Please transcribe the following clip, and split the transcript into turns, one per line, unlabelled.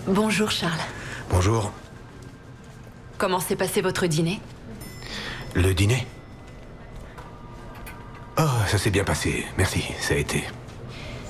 Bonjour, Charles.
Bonjour.
Comment s'est passé votre dîner?
Le dîner? Oh, ça s'est bien passé. Merci, ça a été.